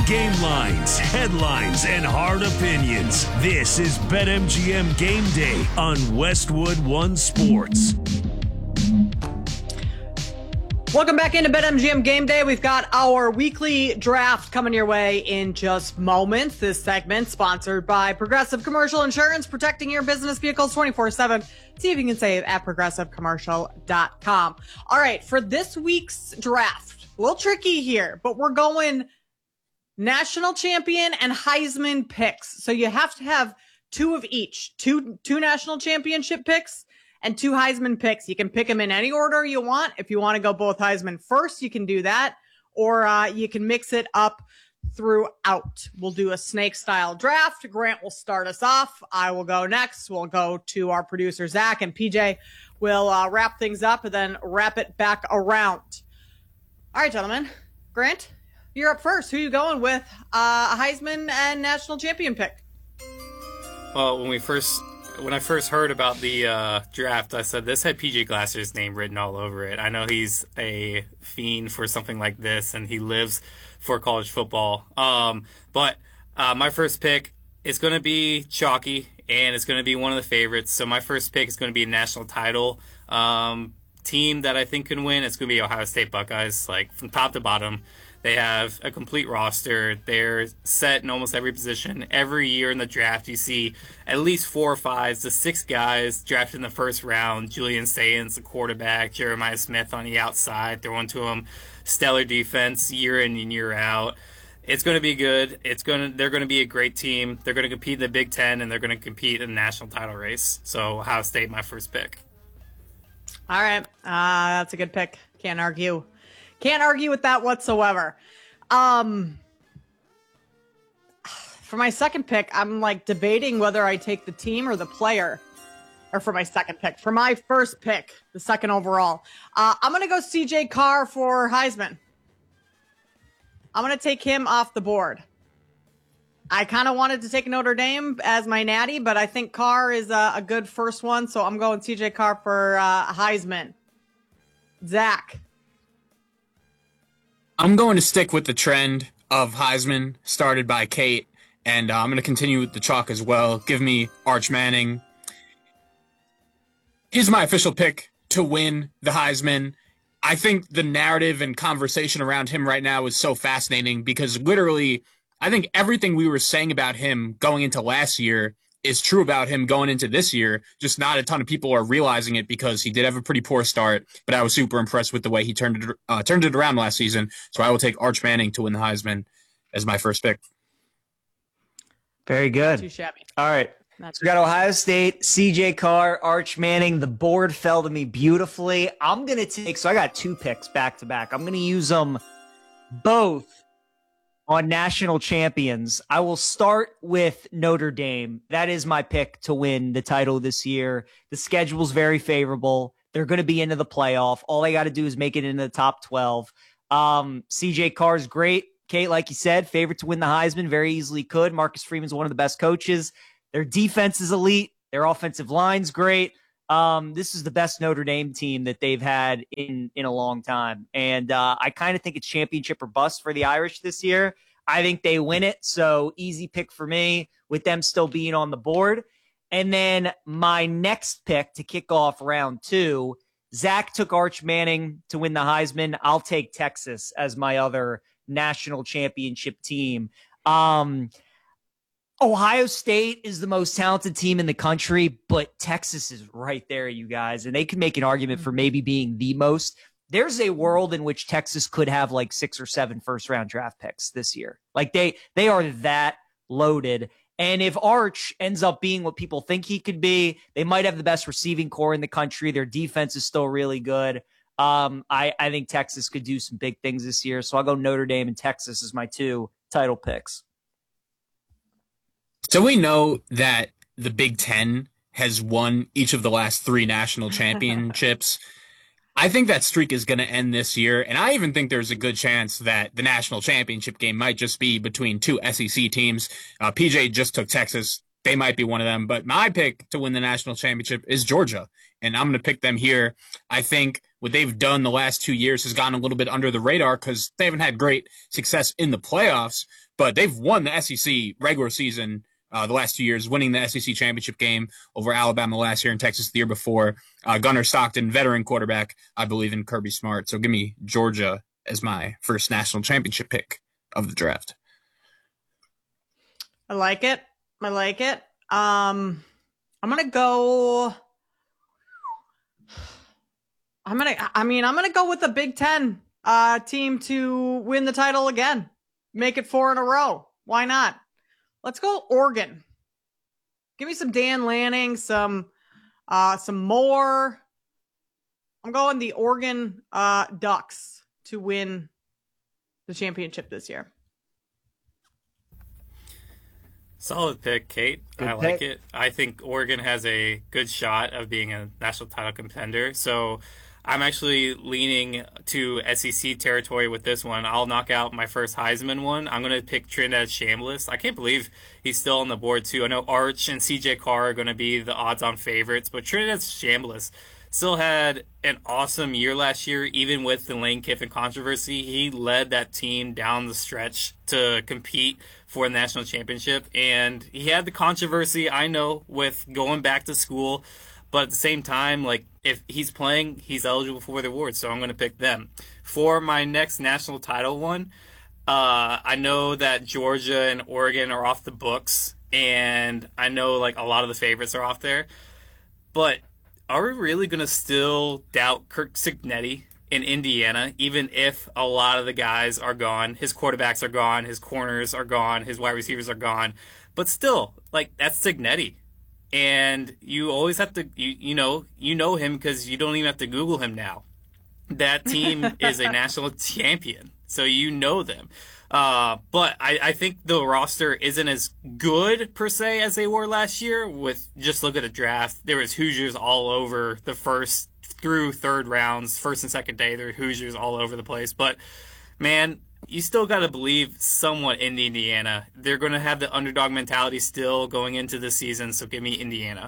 Game lines, headlines, and hard opinions. This is BetMGM Game Day on Westwood One Sports. Welcome back into BetMGM Game Day. We've got our weekly draft coming your way in just moments. This segment sponsored by Progressive Commercial Insurance, protecting your business vehicles 24/7. See if you can save at progressivecommercial.com. All right, for this week's draft, a little tricky here, but we're going national champion and Heisman picks. So you have to have two of each, two national championship picks and two Heisman picks. You can pick them in any order you want. If you want to go both Heisman first, you can do that. Or you can mix it up throughout. We'll do a snake style draft. Grant will start us off. I will go next. We'll go to our producer, Zach, and PJ will wrap things up and then wrap it back around. All right, gentlemen. Grant, you're up first. Who are you going with? Heisman and national champion pick. Well, when I first heard about the draft, I said this had PJ Glasser's name written all over it. I know he's a fiend for something like this, and he lives for college football. But my first pick is going to be chalky, and it's going to be one of the favorites. So my first pick is going to be a national title team that I think can win. It's going to be Ohio State Buckeyes, like from top to bottom. They have a complete roster. They're set in almost every position. Every year in the draft, you see at least 4 or 5 to 6 guys drafted in the first round. Julian Sayans, the quarterback, Jeremiah Smith on the outside, throwing to him stellar defense year in and year out. It's going to be good. They're going to be a great team. They're going to compete in the Big Ten, and they're going to compete in the national title race. So Ohio State, my first pick. All right. That's a good pick. Can't argue with that whatsoever. For my second pick, I'm like debating whether I take the team or the player. Or for my second pick. For my first pick, the second overall, I'm going to go CJ Carr for Heisman. I'm going to take him off the board. I kind of wanted to take Notre Dame as my natty, but I think Carr is a good first one, so I'm going CJ Carr for Heisman. Zach. I'm going to stick with the trend of Heisman started by Kate, and I'm going to continue with the chalk as well. Give me Arch Manning. He's my official pick to win the Heisman. I think the narrative and conversation around him right now is so fascinating because literally I think everything we were saying about him going into last year is true about him going into this year. Just not a ton of people are realizing it because he did have a pretty poor start, but I was super impressed with the way he turned it around last season. So I will take Arch Manning to win the Heisman as my first pick. Very good. Too shabby. All right. So we got Ohio State, CJ Carr, Arch Manning. The board fell to me beautifully. I'm going to take, so I got 2 picks back to back. I'm going to use them both on national champions. I will start with Notre Dame. That is my pick to win the title this year. The schedule's very favorable. They're going to be into the playoff. All they got to do is make it into the top 12. CJ Carr's great. Kate, like you said, favorite to win the Heisman, very easily could. Marcus Freeman's one of the best coaches. Their defense is elite. Their offensive line's great. This is the best Notre Dame team that they've had in a long time. And I kind of think it's championship or bust for the Irish this year. I think they win it. So easy pick for me with them still being on the board. And then my next pick to kick off round 2, Zach took Arch Manning to win the Heisman. I'll take Texas as my other national championship team. Ohio State is the most talented team in the country, but Texas is right there, you guys. And they can make an argument for maybe being the most. There's a world in which Texas could have like 6 or 7 first-round draft picks this year. Like they are that loaded. And if Arch ends up being what people think he could be, they might have the best receiving core in the country. Their defense is still really good. I think Texas could do some big things this year. So I'll go Notre Dame and Texas as my 2 title picks. So we know that the Big Ten has won each of the last 3 national championships. I think that streak is going to end this year, and I even think there's a good chance that the national championship game might just be between 2 SEC teams. PJ just took Texas. They might be one of them, but my pick to win the national championship is Georgia, and I'm going to pick them here. I think what they've done the last 2 years has gone a little bit under the radar because they haven't had great success in the playoffs, but they've won the SEC regular season the last 2 years, winning the SEC championship game over Alabama last year and Texas the year before. Gunnar Stockton, veteran quarterback, I believe in Kirby Smart. So give me Georgia as my first national championship pick of the draft. I like it. I'm gonna go. I'm gonna go with the Big Ten team to win the title again. Make it 4 in a row. Why not? Let's go Oregon. Give me some Dan Lanning, some more. I'm going the Oregon Ducks to win the championship this year. Solid pick, Kate. Good I like pick. it. I think Oregon has a good shot of being a national title contender. So I'm actually leaning to SEC territory with this one. I'll knock out my first Heisman one. I'm going to pick Trinidad Chambliss. I can't believe he's still on the board, too. I know Arch and CJ Carr are going to be the odds-on favorites, but Trinidad Chambliss still had an awesome year last year, even with the Lane Kiffin controversy. He led that team down the stretch to compete for the national championship, and he had the controversy, I know, with going back to school, but at the same time, like, if he's playing, he's eligible for the award, so I'm going to pick them. For my next national title one, I know that Georgia and Oregon are off the books, and I know, like, a lot of the favorites are off there, but are we really going to still doubt Kirk Cignetti in Indiana, even if a lot of the guys are gone? His quarterbacks are gone, his corners are gone, his wide receivers are gone. But still, like, that's Cignetti. And you always have to, you know him because you don't even have to Google him now. That team is a national champion, so you know them. But I think the roster isn't as good, per se, as they were last year. With just look at the draft. There was Hoosiers all over the first through third rounds, first and second day. There were Hoosiers all over the place. But, man, you still got to believe somewhat in Indiana. They're going to have the underdog mentality still going into the season, so give me Indiana.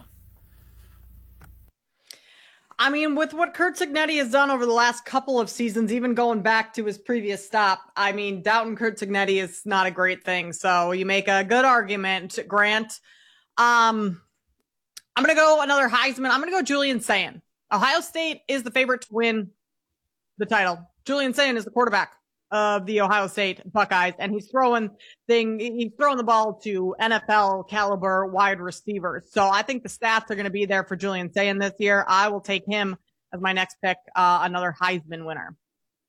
I mean, with what Kurt Cignetti has done over the last couple of seasons, even going back to his previous stop, I mean, doubting Kurt Cignetti is not a great thing. So you make a good argument, Grant. I'm going to go another Heisman. I'm going to go Julian Sayin. Ohio State is the favorite to win the title. Julian Sayin is the quarterback of the Ohio State Buckeyes, and he's throwing the ball to NFL caliber wide receivers. So I think the stats are going to be there for Julian Sayin this year. I will take him as my next pick, another Heisman winner.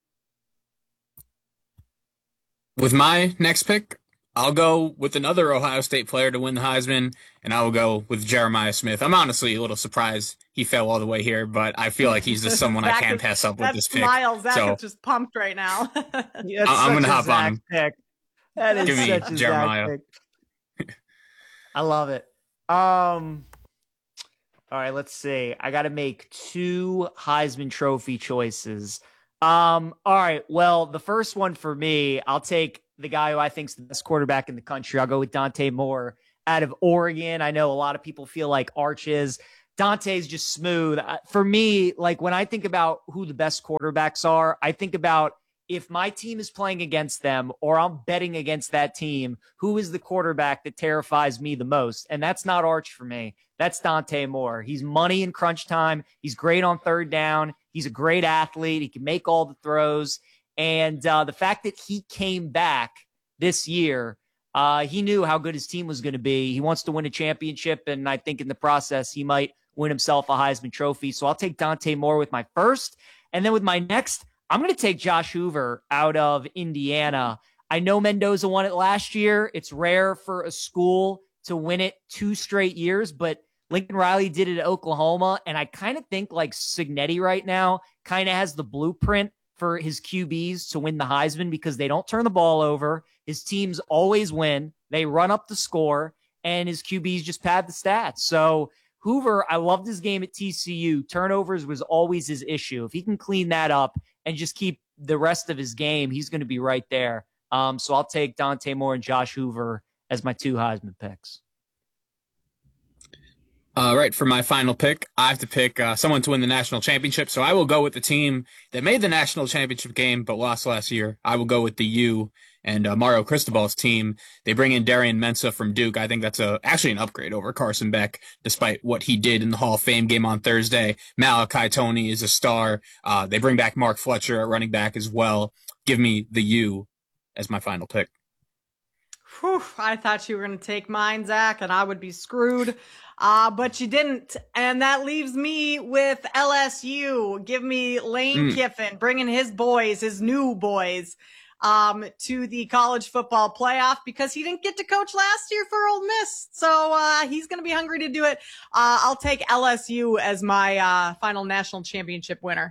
With my next pick, I'll go with another Ohio State player to win the Heisman, and I will go with Jeremiah Smith. I'm honestly a little surprised he fell all the way here, but I feel like he's just someone I can't pass up with this pick. Zach is just pumped right now. I'm going to hop on him. Pick. That is Give me such a Jeremiah. Zach pick. I love it. All right, let's see. I got to make 2 Heisman Trophy choices. All right, well, the first one for me, I'll take the guy who I think is the best quarterback in the country. I'll go with Dante Moore out of Oregon. I know a lot of people feel like Arch is. Dante's just smooth. For me, like when I think about who the best quarterbacks are, I think about if my team is playing against them or I'm betting against that team, who is the quarterback that terrifies me the most? And that's not Arch for me. That's Dante Moore. He's money in crunch time. He's great on third down. He's a great athlete. He can make all the throws. And the fact that he came back this year, he knew how good his team was going to be. He wants to win a championship, and I think in the process, he might win himself a Heisman Trophy. So I'll take Dante Moore with my first. And then with my next, I'm going to take Josh Hoover out of Indiana. I know Mendoza won it last year. It's rare for a school to win it 2 straight years, but Lincoln Riley did it at Oklahoma. And I kind of think like Cignetti right now kind of has the blueprint for his QBs to win the Heisman because they don't turn the ball over. His teams always win. They run up the score, and his QBs just pad the stats. So Hoover, I loved his game at TCU. Turnovers was always his issue. If he can clean that up and just keep the rest of his game, he's going to be right there. So I'll take Dante Moore and Josh Hoover as my 2 Heisman picks. Right, for my final pick, I have to pick someone to win the national championship. So I will go with the team that made the national championship game but lost last year. I will go with the U and Mario Cristobal's team. They bring in Darian Mensah from Duke. I think that's actually an upgrade over Carson Beck, despite what he did in the Hall of Fame game on Thursday. Malachi Toney is a star. They bring back Mark Fletcher at running back as well. Give me the U as my final pick. Whew, I thought you were going to take mine, Zach, and I would be screwed. But you didn't. And that leaves me with LSU. Give me Lane Kiffin, bringing his boys, his new boys, to the college football playoff because he didn't get to coach last year for Ole Miss. So, he's going to be hungry to do it. I'll take LSU as my, final national championship winner.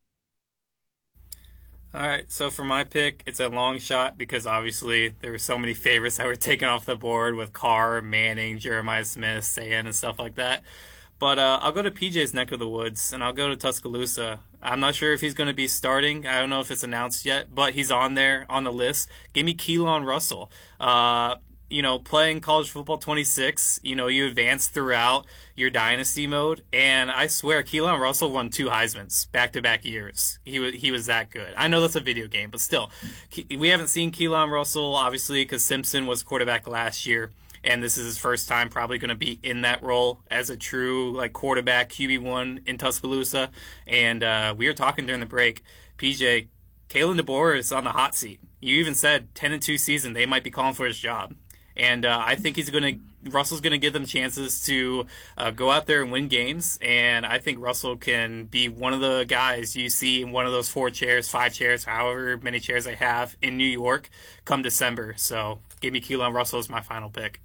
All right, so for my pick, it's a long shot because obviously there were so many favorites that were taken off the board with Carr, Manning, Jeremiah Smith, Sayan, and stuff like that. But I'll go to PJ's neck of the woods, and I'll go to Tuscaloosa. I'm not sure if he's going to be starting. I don't know if it's announced yet, but he's on there on the list. Give me Keelan Russell. Playing college football 26, you advance throughout your dynasty mode. And I swear, Keelan Russell won 2 Heismans back-to-back years. He was that good. I know that's a video game, but still. We haven't seen Keelan Russell, obviously, because Simpson was quarterback last year. And this is his first time probably going to be in that role as a true quarterback QB1 in Tuscaloosa. And we were talking during the break, PJ, Kalen DeBoer is on the hot seat. You even said 10-2 season, they might be calling for his job. And I think Russell's going to give them chances to go out there and win games. And I think Russell can be one of the guys you see in one of those 4 chairs, 5 chairs, however many chairs they have in New York come December. So give me Keelan Russell as my final pick.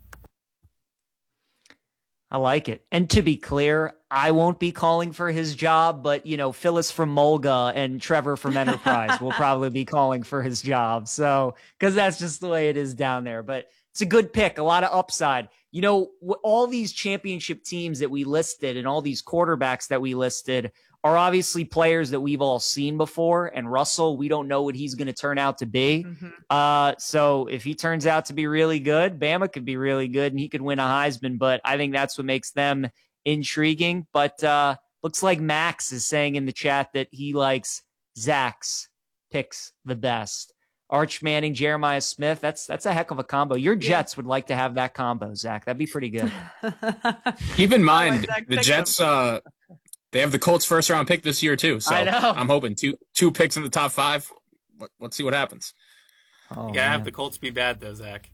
I like it. And to be clear, I won't be calling for his job, but, Phyllis from Mulga and Trevor from Enterprise will probably be calling for his job. So, because that's just the way it is down there. But it's a good pick, a lot of upside. All these championship teams that we listed and all these quarterbacks that we listed are obviously players that we've all seen before. And Russell, we don't know what he's going to turn out to be. So if he turns out to be really good, Bama could be really good and he could win a Heisman. But I think that's what makes them intriguing. But looks like Max is saying in the chat that he likes Zach's picks the best. Arch Manning, Jeremiah Smith. That's a heck of a combo. Your Jets would like to have that combo, Zach. That'd be pretty good. Keep in mind, the Jets, they have the Colts first round pick this year too. So I'm hoping two picks in the top 5. Let's see what happens. Have the Colts be bad though, Zach.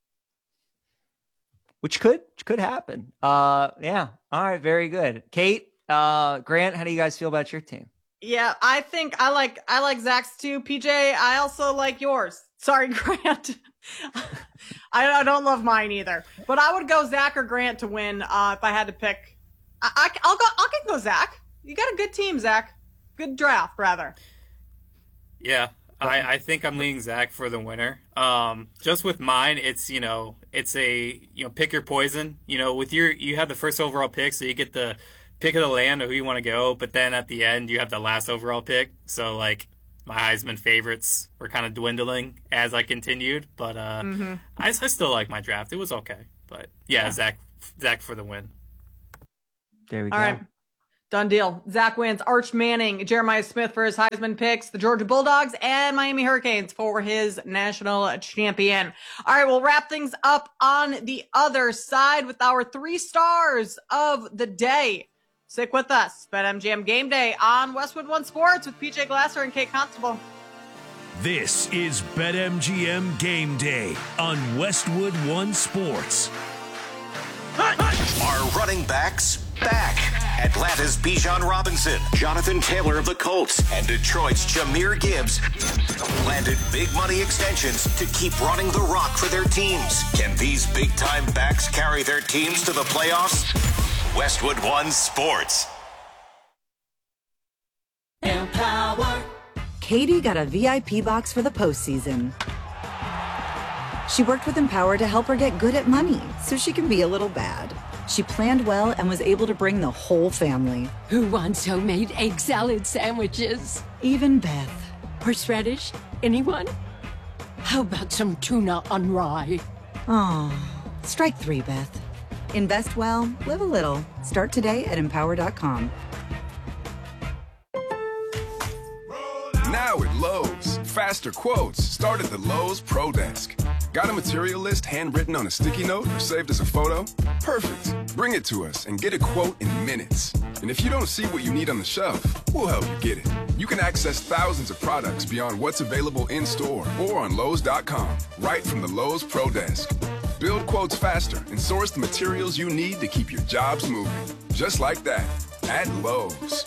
Which could happen. Yeah. All right. Very good. Kate, Grant, how do you guys feel about your team? Yeah, I think I like Zach's too. PJ, I also like yours. Sorry, Grant. I don't love mine either. But I would go Zach or Grant to win if I had to pick. I can go Zach. You got a good team, Zach. Good draft, rather. Yeah, I think I'm leaning Zach for the winner. Just with mine, it's a pick your poison. With you have the first overall pick, so you get the pick of the land of who you want to go, but then at the end you have the last overall pick. So my Heisman favorites were kind of dwindling as I continued, but I still like my draft. It was okay, but yeah. Zach for the win. There we go. All right. Done deal. Zach wins. Arch Manning, Jeremiah Smith for his Heisman picks, the Georgia Bulldogs, and Miami Hurricanes for his national champion. All right, we'll wrap things up on the other side with our 3 stars of the day. Stick with us. BetMGM Game Day on Westwood One Sports with PJ Glasser and Kate Constable. This is BetMGM Game Day on Westwood One Sports. Our running backs back. Atlanta's Bijan Robinson, Jonathan Taylor of the Colts, and Detroit's Jahmyr Gibbs landed big money extensions to keep running the rock for their teams. Can these big-time backs carry their teams to the playoffs? Westwood One Sports. Empower. Katie got a VIP box for the postseason. She worked with Empower to help her get good at money so she can be a little bad. She planned well and was able to bring the whole family. Who wants homemade egg salad sandwiches? Even Beth. Horseradish? Anyone? How about some tuna on rye? Oh, strike 3, Beth. Invest well, live a little. Start today at Empower.com. Now at Lowe's, faster quotes start at the Lowe's Pro Desk. Got a material list handwritten on a sticky note or saved as a photo? Perfect. Bring it to us and get a quote in minutes. And if you don't see what you need on the shelf, we'll help you get it. You can access thousands of products beyond what's available in store or on Lowe's.com, right from the Lowe's Pro Desk. Build quotes faster and source the materials you need to keep your jobs moving. Just like that, at Lowe's.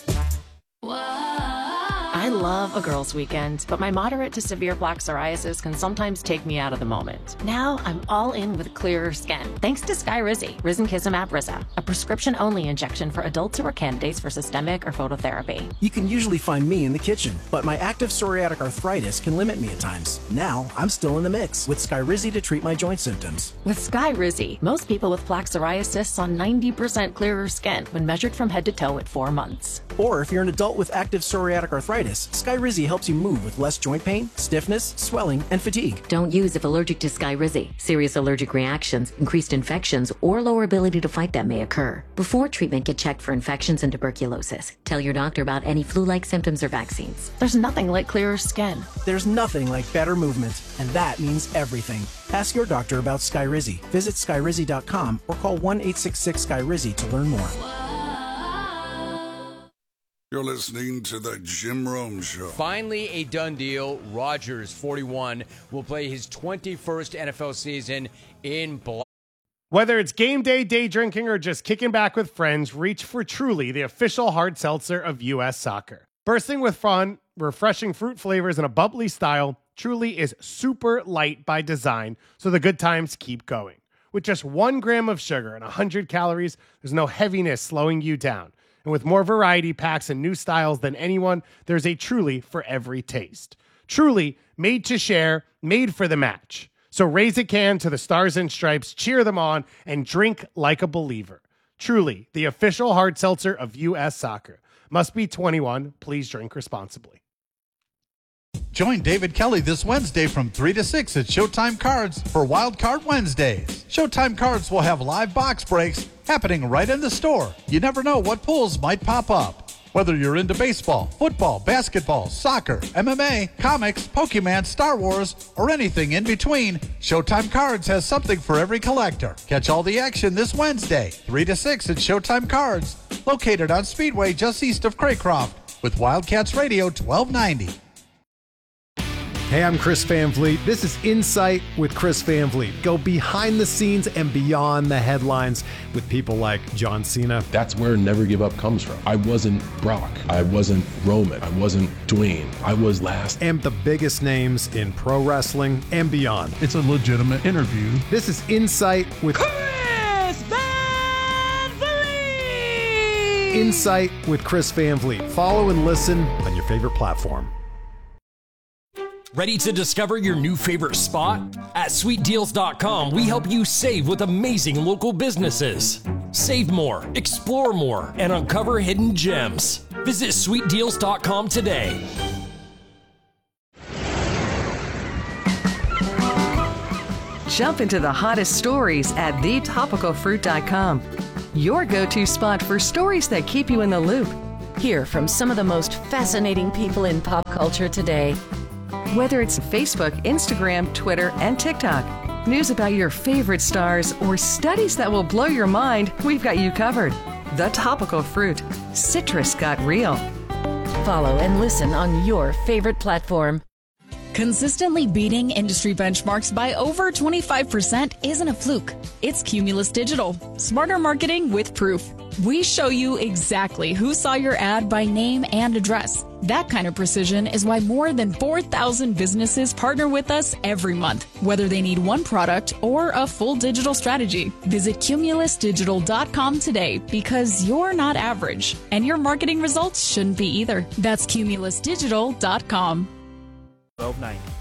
I love a girls' weekend, but my moderate to severe plaque psoriasis can sometimes take me out of the moment. Now I'm all in with clearer skin, thanks to Skyrizi, Risankizumab Riza, a prescription-only injection for adults who are candidates for systemic or phototherapy. You can usually find me in the kitchen, but my active psoriatic arthritis can limit me at times. Now I'm still in the mix with Skyrizi to treat my joint symptoms. With Skyrizi, most people with plaque psoriasis saw 90% clearer skin when measured from head to toe at 4 months. Or if you're an adult with active psoriatic arthritis, Skyrizi helps you move with less joint pain, stiffness, swelling, and fatigue. Don't use if allergic to Skyrizi. Serious allergic reactions, increased infections, or lower ability to fight them may occur. Before treatment, get checked for infections and tuberculosis. Tell your doctor about any flu-like symptoms or vaccines. There's nothing like clearer skin. There's nothing like better movement, and that means everything. Ask your doctor about Skyrizi. Visit Skyrizi.com or call 1-866-SKYRIZI to learn more. You're listening to The Jim Rome Show. Finally, a done deal. Rodgers, 41, will play his 21st NFL season in Boston. Whether it's game day, day drinking, or just kicking back with friends, reach for Truly, the official hard seltzer of U.S. soccer. Bursting with fun, refreshing fruit flavors, and a bubbly style, Truly is super light by design, so the good times keep going. With just 1 gram of sugar and 100 calories, there's no heaviness slowing you down. And with more variety packs and new styles than anyone, there's a Truly for every taste. Truly, made to share, made for the match. So raise a can to the Stars and Stripes, cheer them on, and drink like a believer. Truly, the official hard seltzer of U.S. soccer. Must be 21. Please drink responsibly. Join David Kelly this Wednesday from 3 to 6 at Showtime Cards for Wild Card Wednesdays. Showtime Cards will have live box breaks happening right in the store. You never know what pulls might pop up. Whether you're into baseball, football, basketball, soccer, MMA, comics, Pokemon, Star Wars, or anything in between, Showtime Cards has something for every collector. Catch all the action this Wednesday, 3 to 6 at Showtime Cards, located on Speedway just east of Craycroft, with Wildcats Radio 1290. Hey, I'm Chris Van Vliet. This is Insight with Chris Van Vliet. Go behind the scenes and beyond the headlines with people like John Cena. That's where Never Give Up comes from. I wasn't Brock. I wasn't Roman. I wasn't Dwayne. I was last. And the biggest names in pro wrestling and beyond. It's a legitimate interview. This is Insight with Chris Van Vliet. Insight with Chris Van Vliet. Follow and listen on your favorite platform. Ready to discover your new favorite spot? At sweetdeals.com, we help you save with amazing local businesses. Save more, explore more, and uncover hidden gems. Visit sweetdeals.com today. Jump into the hottest stories at thetopicalfruit.com. Your go-to spot for stories that keep you in the loop. Hear from some of the most fascinating people in pop culture today. Whether it's Facebook, Instagram, Twitter, and TikTok, news about your favorite stars, or studies that will blow your mind, we've got you covered. The Topical Fruit. Citrus got real. Follow and listen on your favorite platform. Consistently beating industry benchmarks by over 25% isn't a fluke. It's Cumulus Digital. Smarter marketing with proof. We show you exactly who saw your ad by name and address. That kind of precision is why more than 4,000 businesses partner with us every month, whether they need one product or a full digital strategy. Visit cumulusdigital.com today because you're not average, and your marketing results shouldn't be either. That's cumulusdigital.com. 1290.